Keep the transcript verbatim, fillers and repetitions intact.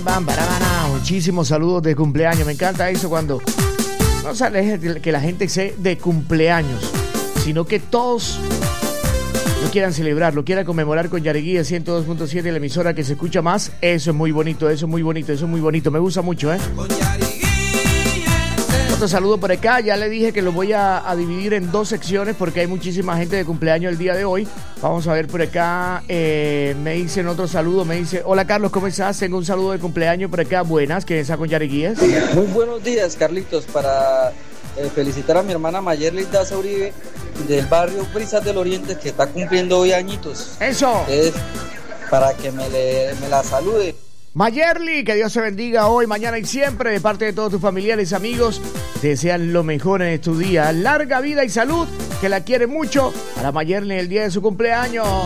bam, barabana. Muchísimos saludos de cumpleaños. Me encanta eso cuando no sale que la gente sea de cumpleaños, sino que todos lo quieran celebrar, lo quieran conmemorar con Yariguía ciento dos punto siete, la emisora que se escucha más. Eso es muy bonito, eso es muy bonito, eso es muy bonito. Me gusta mucho, ¿eh? Otro saludo por acá. Ya le dije que lo voy a, a dividir en dos secciones porque hay muchísima gente de cumpleaños el día de hoy. Vamos a ver por acá. Eh, me dicen otro saludo. Me dice: hola Carlos, ¿cómo estás? Tengo un saludo de cumpleaños por acá. Buenas, que está con Yariguías. Muy buenos días, Carlitos. Para eh, felicitar a mi hermana Mayerly Daza Uribe del barrio Brisas del Oriente, que está cumpliendo hoy añitos. Eso. Es para que me, le, me la salude. Mayerly, que Dios te bendiga hoy, mañana y siempre, de parte de todos tus familiares y amigos. Te desean lo mejor en tu día. Larga vida y salud, que la quiere mucho. Para Mayerly el día de su cumpleaños.